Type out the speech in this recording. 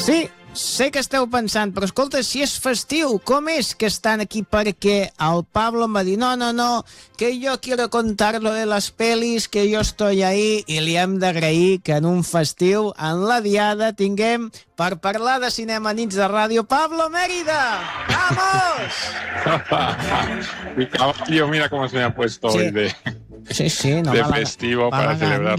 Sí, sé que esteu pensant, però escolta, si és festiu, com és que estan aquí? Perquè el Pablo em va dir, no, que yo quiero contar lo de las pelis, que yo estoy ahí, i li hem d'agrair que en un festiu, en la diada, tinguem per parlar de cinema nits de ràdio, Pablo Mérida. ¡Vamos! Mi caballo, mira cómo se me ha puesto hoy de Sí, no festivo para celebrar